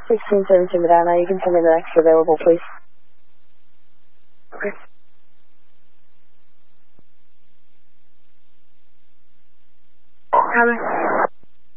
1617 Medina, you can send me the next available, please. Okay. Copy.